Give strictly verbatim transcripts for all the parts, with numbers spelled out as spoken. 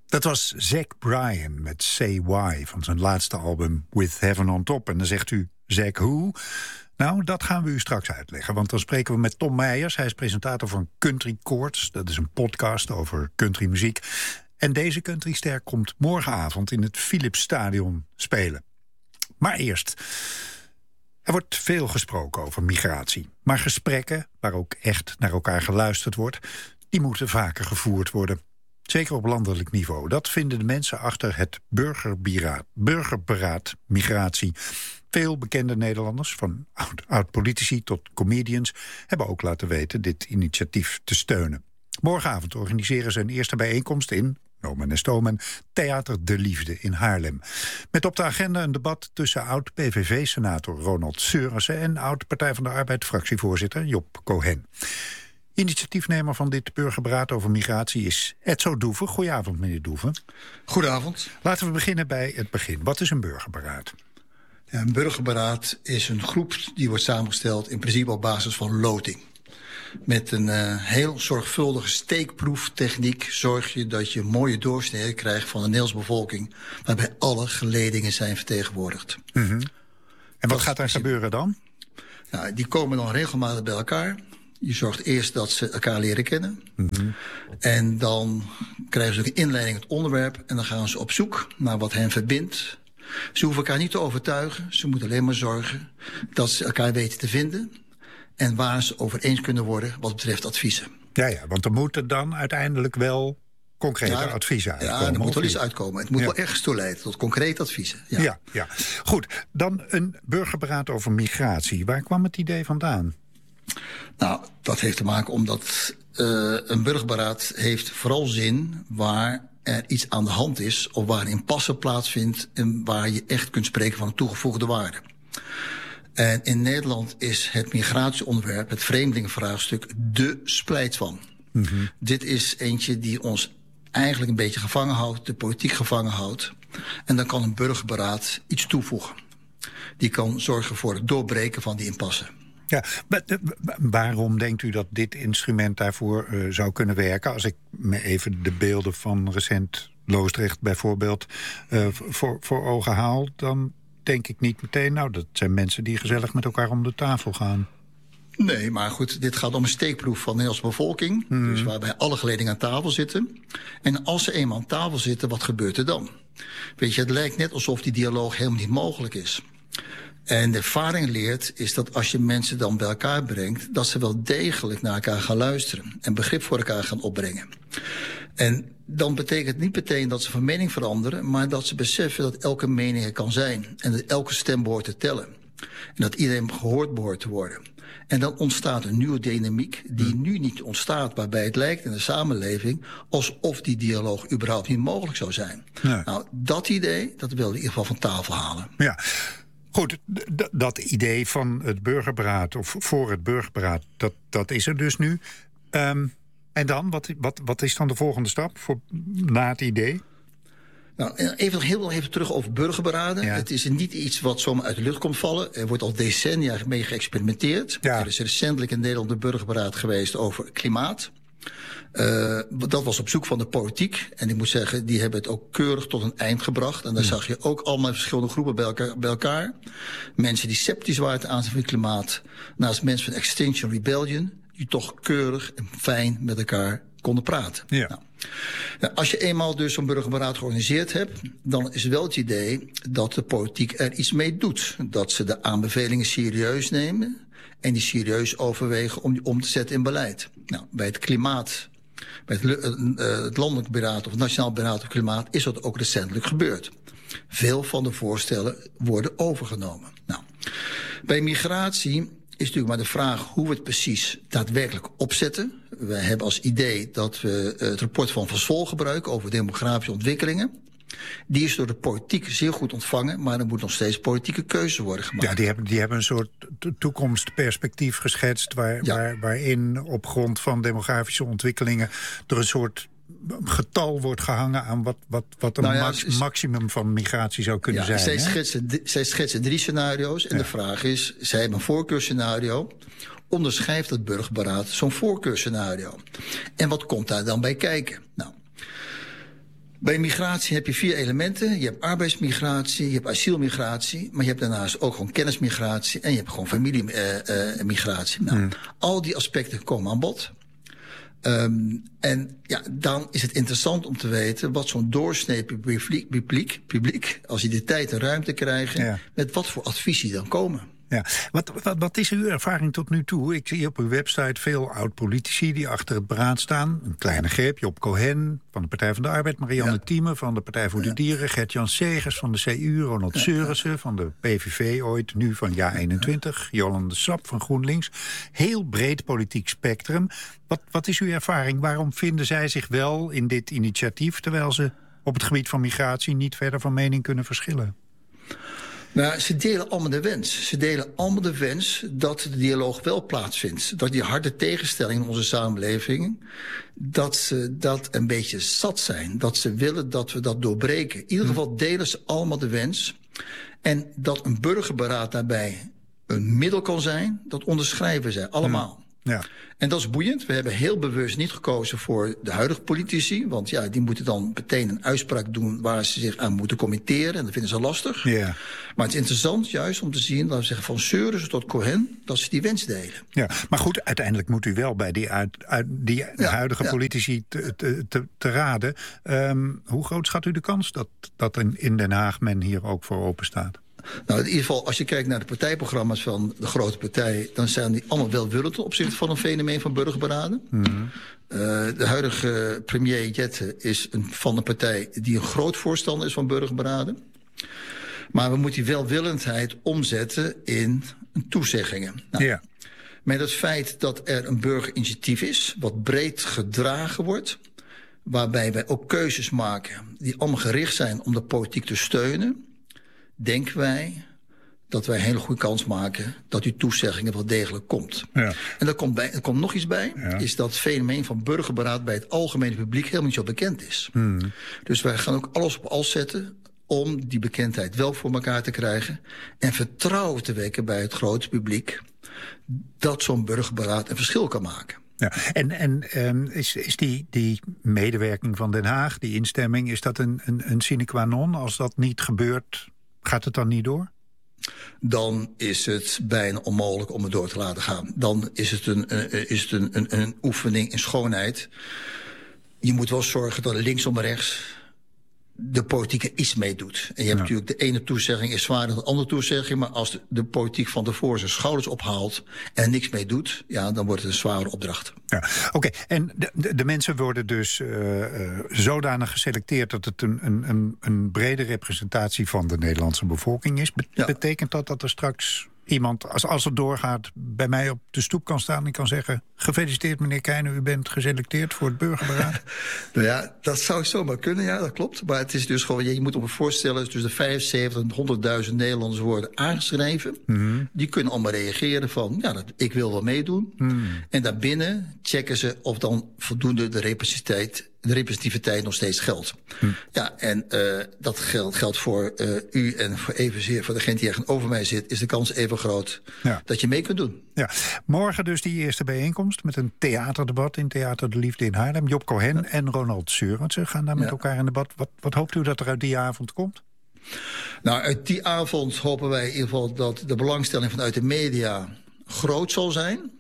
Dat was Zack Bryan met Say Why van zijn laatste album With Heaven on Top. En dan zegt u, Zack who? Nou, dat gaan we u straks uitleggen. Want dan spreken we met Tom Meijers. Hij is presentator van Country Chords. Dat is een podcast over countrymuziek. En deze countryster komt morgenavond in het Philipsstadion spelen. Maar eerst, er wordt veel gesproken over migratie. Maar gesprekken, waar ook echt naar elkaar geluisterd wordt, die moeten vaker gevoerd worden. Zeker op landelijk niveau. Dat vinden de mensen achter het burgerberaad, burgerberaad migratie. Veel bekende Nederlanders, van oud-politici tot comedians, hebben ook laten weten dit initiatief te steunen. Morgenavond organiseren ze een eerste bijeenkomst in, nomen en stomen, Theater de Liefde in Haarlem. Met op de agenda een debat tussen oud-P V V-senator Ronald Seurissen en oud-Partij van de Arbeid-fractievoorzitter Job Cohen. Initiatiefnemer van dit burgerberaad over migratie is Edzo Doeven. Goedenavond, meneer Doeven. Goedenavond. Laten we beginnen bij het begin. Wat is een burgerberaad? Ja, een burgerberaad is een groep die wordt samengesteld in principe op basis van loting. Met een uh, heel zorgvuldige steekproeftechniek zorg je dat je een mooie doorsnede krijgt van de Nederlandse bevolking, waarbij alle geledingen zijn vertegenwoordigd. Mm-hmm. En wat dat gaat er gebeuren dan? Nou, die komen dan regelmatig bij elkaar. Je zorgt eerst dat ze elkaar leren kennen. Mm-hmm. En dan krijgen ze ook een inleiding het onderwerp. En dan gaan ze op zoek naar wat hen verbindt. Ze hoeven elkaar niet te overtuigen. Ze moeten alleen maar zorgen dat ze elkaar weten te vinden. En waar ze over eens kunnen worden wat betreft adviezen. Ja, ja, want er moeten dan uiteindelijk wel concrete ja, adviezen uitkomen. Ja, er moet wel iets uitkomen. Het moet ja. wel ergens toe leiden tot concrete adviezen. Ja. Ja, ja. Goed, dan een burgerberaad over migratie. Waar kwam het idee vandaan? Nou, dat heeft te maken omdat uh, een burgerberaad heeft vooral zin waar er iets aan de hand is of waar een impasse plaatsvindt en waar je echt kunt spreken van een toegevoegde waarde. En in Nederland is het migratieonderwerp, het vreemdelingenvraagstuk, de splijt van. Mm-hmm. Dit is eentje die ons eigenlijk een beetje gevangen houdt, de politiek gevangen houdt. En dan kan een burgerberaad iets toevoegen. Die kan zorgen voor het doorbreken van die impasse. Ja, maar waarom denkt u dat dit instrument daarvoor uh, zou kunnen werken? Als ik me even de beelden van recent Loosdrecht bijvoorbeeld uh, voor, voor ogen haal, dan denk ik niet meteen, nou, dat zijn mensen die gezellig met elkaar om de tafel gaan. Nee, maar goed, dit gaat om een steekproef van de Nederlandse bevolking. Hmm. Dus waarbij alle geledingen aan tafel zitten. En als ze eenmaal aan tafel zitten, wat gebeurt er dan? Weet je, het lijkt net alsof die dialoog helemaal niet mogelijk is. En de ervaring leert is dat als je mensen dan bij elkaar brengt, dat ze wel degelijk naar elkaar gaan luisteren en begrip voor elkaar gaan opbrengen. En dan betekent niet meteen dat ze van mening veranderen, maar dat ze beseffen dat elke mening er kan zijn en dat elke stem behoort te tellen. En dat iedereen gehoord behoort te worden. En dan ontstaat een nieuwe dynamiek die nu niet ontstaat, waarbij het lijkt in de samenleving alsof die dialoog überhaupt niet mogelijk zou zijn. Nee. Nou, dat idee, dat wil ik in ieder geval van tafel halen. Ja. Goed, d- dat idee van het burgerberaad, of voor het burgerberaad, dat, dat is er dus nu. Um, en dan, wat, wat, wat is dan de volgende stap voor, na het idee? Nou, even, heel even terug over burgerberaden. Ja. Het is niet iets wat zomaar uit de lucht komt vallen. Er wordt al decennia mee geëxperimenteerd. Ja. Er is recentelijk in Nederland een burgerberaad geweest over klimaat. Uh, dat was op zoek van de politiek. En ik moet zeggen, die hebben het ook keurig tot een eind gebracht. En daar hmm. zag je ook allemaal verschillende groepen bij elkaar. Bij elkaar. Mensen die sceptisch waren ten aanzien van het klimaat. Naast mensen van Extinction Rebellion. Die toch keurig en fijn met elkaar konden praten. Ja. Nou, nou, als je eenmaal dus zo'n burgerberaad georganiseerd hebt, dan is wel het idee dat de politiek er iets mee doet. Dat ze de aanbevelingen serieus nemen en die serieus overwegen om die om te zetten in beleid. Nou, bij het klimaat, bij het, uh, uh, het landelijk beraad of het nationaal beraad op klimaat is dat ook recentelijk gebeurd. Veel van de voorstellen worden overgenomen. Nou, bij migratie is natuurlijk maar de vraag hoe we het precies daadwerkelijk opzetten. We hebben als idee dat we het rapport van Van Sol gebruiken over demografische ontwikkelingen. Die is door de politiek zeer goed ontvangen, maar er moet nog steeds politieke keuze worden gemaakt. Ja, die hebben, die hebben een soort toekomstperspectief geschetst waar, ja. waar, waarin op grond van demografische ontwikkelingen er een soort getal wordt gehangen aan wat, wat, wat een nou ja, max, maximum van migratie zou kunnen ja, zijn. Zij schetsen, zij schetsen drie scenario's en ja. de vraag is, zij hebben een voorkeurscenario. Onderschrijft het burgerberaad zo'n voorkeurscenario? En wat komt daar dan bij kijken? Nou, Bij migratie heb je vier elementen. Je hebt arbeidsmigratie, je hebt asielmigratie, maar je hebt daarnaast ook gewoon kennismigratie en je hebt gewoon familiemigratie. Uh, uh, nou, hmm. Al die aspecten komen aan bod. Um, en ja, dan is het interessant om te weten wat zo'n doorsnee publiek, publiek, publiek, als die de tijd en ruimte krijgen, ja. met wat voor advies die dan komen. Ja. Wat, wat, wat is uw ervaring tot nu toe? Ik zie op uw website veel oud-politici die achter het beraad staan. Een kleine greep, Job Cohen van de Partij van de Arbeid, Marianne ja. Thieme van de Partij voor de Dieren, Gert-Jan Segers van de C U, Ronald ja. Seurissen van de P V V ooit, nu van Ja eenentwintig, Jolande Sap van GroenLinks. Heel breed politiek spectrum. Wat, wat is uw ervaring? Waarom vinden zij zich wel in dit initiatief, terwijl ze op het gebied van migratie niet verder van mening kunnen verschillen? Nou, ze delen allemaal de wens. Ze delen allemaal de wens dat de dialoog wel plaatsvindt. Dat die harde tegenstellingen in onze samenleving, dat ze dat een beetje zat zijn. Dat ze willen dat we dat doorbreken. In ieder geval delen ze allemaal de wens. En dat een burgerberaad daarbij een middel kan zijn, dat onderschrijven zij allemaal. Ja. En dat is boeiend. We hebben heel bewust niet gekozen voor de huidige politici. Want ja, die moeten dan meteen een uitspraak doen waar ze zich aan moeten committeren. En dat vinden ze lastig. Yeah. Maar het is interessant juist om te zien, laten we zeggen, van Seurissen tot Cohen, dat ze die wens delen. Ja, maar goed, uiteindelijk moet u wel bij die, uit, uit, die ja, huidige ja. politici te, te, te, te raden. Um, hoe groot schat u de kans dat, dat in, in Den Haag men hier ook voor open staat? Nou, in ieder geval, als je kijkt naar de partijprogramma's van de grote partij, dan zijn die allemaal welwillend ten opzichte van een fenomeen van burgerberaden. Mm-hmm. Uh, de huidige premier Jette is een, van de partij die een groot voorstander is van burgerberaden. Maar we moeten die welwillendheid omzetten in toezeggingen. Nou, yeah. Met het feit dat er een burgerinitiatief is, wat breed gedragen wordt, waarbij wij ook keuzes maken die allemaal gericht zijn om de politiek te steunen, denken wij dat wij een hele goede kans maken dat die toezeggingen wel degelijk komt. Ja. En er komt, bij, er komt nog iets bij, ja. is dat het fenomeen van burgerberaad bij het algemene publiek helemaal niet zo bekend is. Hmm. Dus wij gaan ook alles op alles zetten om die bekendheid wel voor elkaar te krijgen en vertrouwen te wekken bij het grote publiek dat zo'n burgerberaad een verschil kan maken. Ja, en en um, is, is die, die medewerking van Den Haag, die instemming, is dat een, een, een sine qua non? Als dat niet gebeurt, gaat het dan niet door? Dan is het bijna onmogelijk om het door te laten gaan. Dan is het een, uh, is het een, een, een oefening in schoonheid. Je moet wel zorgen dat linksom en rechts de politiek er iets mee doet. En je hebt ja. natuurlijk de ene toezegging is zwaarder dan de andere toezegging, maar als de, de politiek van tevoren zijn schouders ophaalt en er niks mee doet, ja, dan wordt het een zware opdracht. Ja, Oké, okay. en de, de, de mensen worden dus uh, uh, zodanig geselecteerd dat het een, een, een brede representatie van de Nederlandse bevolking is. Be- ja. Betekent dat dat er straks iemand, als, als het doorgaat, bij mij op de stoep kan staan en kan zeggen: gefeliciteerd meneer Keijner, u bent geselecteerd voor het burgerberaad? Nou ja, dat zou zomaar kunnen, ja, dat klopt. Maar het is dus gewoon, je moet op je voorstellen, dus de vijfenzeventig en honderdduizend Nederlanders worden aangeschreven. Mm-hmm. Die kunnen allemaal reageren van, ja, dat, ik wil wel meedoen. Mm. En daarbinnen checken ze of dan voldoende de representativiteit de representativiteit nog steeds geldt. Hm. Ja, en uh, dat geldt, geldt voor uh, u en voor evenzeer voor degene die tegenover mij zit, is de kans even groot ja. dat je mee kunt doen. Ja. Morgen dus die eerste bijeenkomst met een theaterdebat in Theater de Liefde in Haarlem. Job Cohen ja. en Ronald Seurissen gaan daar met ja. elkaar in debat. Wat, wat hoopt u dat er uit die avond komt? Nou, uit die avond hopen wij in ieder geval dat de belangstelling vanuit de media groot zal zijn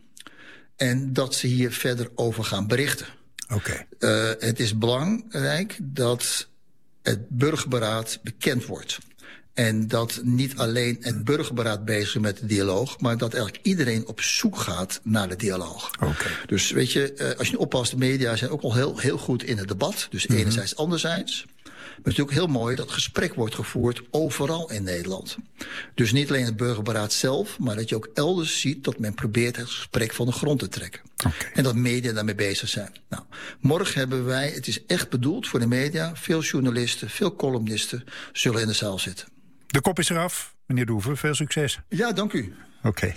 en dat ze hier verder over gaan berichten. Okay. Uh, het is belangrijk dat het burgerberaad bekend wordt. En dat niet alleen het burgerberaad bezig is met de dialoog, maar dat eigenlijk iedereen op zoek gaat naar de dialoog. Okay. Dus weet je, uh, als je oppast, de media zijn ook al heel, heel goed in het debat. Dus mm-hmm. enerzijds, anderzijds. Maar het is ook heel mooi dat gesprek wordt gevoerd overal in Nederland. Dus niet alleen het burgerberaad zelf, maar dat je ook elders ziet dat men probeert het gesprek van de grond te trekken. Okay. En dat media daarmee bezig zijn. Nou, morgen hebben wij, het is echt bedoeld voor de media, veel journalisten, veel columnisten zullen in de zaal zitten. De kop is eraf. Meneer De Hoeven, veel succes. Ja, dank u. Oké. Okay.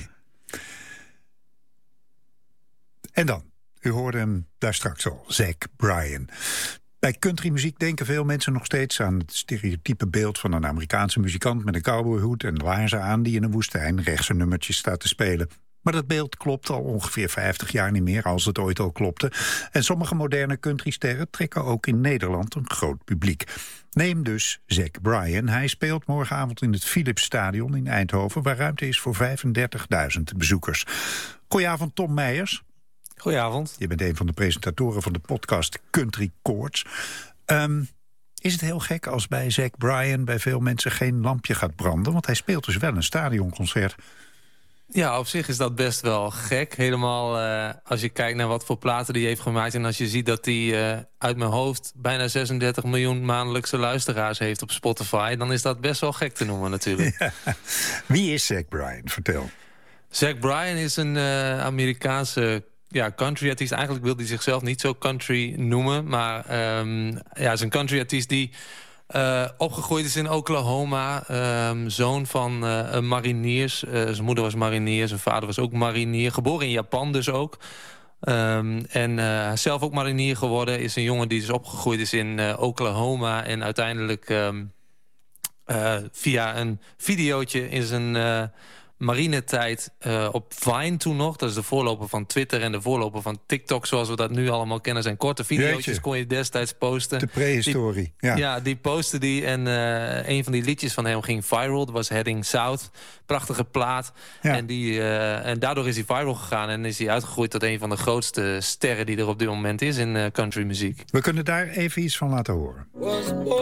En dan, u hoorde hem daar straks al, Zach Bryan. Bij countrymuziek denken veel mensen nog steeds aan het stereotype beeld van een Amerikaanse muzikant met een cowboyhoed en laarzen aan die in een woestijn rechtse nummertjes staat te spelen. Maar dat beeld klopt al ongeveer vijftig jaar niet meer, als het ooit al klopte. En sommige moderne countrysterren trekken ook in Nederland een groot publiek. Neem dus Zach Bryan. Hij speelt morgenavond in het Philipsstadion in Eindhoven, waar ruimte is voor vijfendertigduizend bezoekers. Goedenavond, Tom Meijers. Goedenavond. Je bent een van de presentatoren van de podcast Country Chords. Um, is het heel gek als bij Zach Bryan bij veel mensen geen lampje gaat branden? Want hij speelt dus wel een stadionconcert. Ja, op zich is dat best wel gek. Helemaal uh, als je kijkt naar wat voor platen die heeft gemaakt. En als je ziet dat hij uh, uit mijn hoofd bijna zesendertig miljoen maandelijkse luisteraars heeft op Spotify. Dan is dat best wel gek te noemen natuurlijk. Ja. Wie is Zach Bryan? Vertel. Zach Bryan is een uh, Amerikaanse ja, country artiest. Eigenlijk wil hij zichzelf niet zo country noemen. Maar um, ja, is een country artiest die Uh, opgegroeid is in Oklahoma. Uh, zoon van uh, een mariniers. Uh, zijn moeder was marinier, zijn vader was ook marinier. Geboren in Japan dus ook. Um, en uh, zelf ook marinier geworden. Is een jongen die dus opgegroeid is in uh, Oklahoma. En uiteindelijk um, uh, via een videootje in zijn uh, marinetijd uh, op Vine toen nog. Dat is de voorloper van Twitter en de voorloper van TikTok, zoals we dat nu allemaal kennen. Zijn korte videootjes. Jeetje. Kon je destijds posten. De prehistorie. Die, ja. ja, die postte die. En uh, een van die liedjes van hem ging viral. Dat was Heading South. Prachtige plaat. Ja. En, die, uh, en daardoor is hij viral gegaan. En is hij uitgegroeid tot een van de grootste sterren die er op dit moment is in uh, countrymuziek. We kunnen daar even iets van laten horen.